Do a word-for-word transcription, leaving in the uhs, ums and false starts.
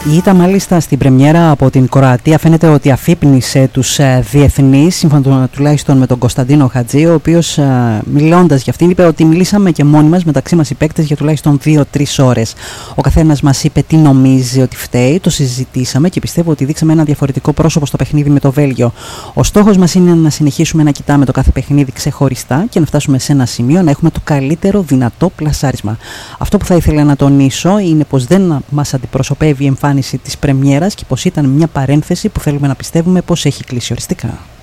Η ήττα μάλιστα στην πρεμιέρα από την Κροατία φαίνεται ότι αφύπνισε τους διεθνείς, σύμφωνα τουλάχιστον με τον Κωνσταντίνο Χατζή, ο οποίος μιλώντας για αυτήν είπε ότι μιλήσαμε και μόνοι μας μεταξύ μας οι παίκτες για τουλάχιστον δύο τρεις ώρες. Ο καθένας μας είπε τι νομίζει ότι φταίει, το συζητήσαμε και πιστεύω ότι δείξαμε ένα διαφορετικό πρόσωπο στο παιχνίδι με το Βέλγιο. Ο στόχος μας είναι να συνεχίσουμε να κοιτάμε το κάθε παιχνίδι ξεχωριστά και να φτάσουμε σε ένα σημείο να έχουμε το καλύτερο δυνατό πλασάρισμα. Αυτό που θα ήθελα να τονίσω είναι πως δεν μας αντιπροσωπεύει η εμφάνιση της πρεμιέρας και πως ήταν μια παρένθεση που θέλουμε να πιστεύουμε πως έχει κλείσει οριστικά.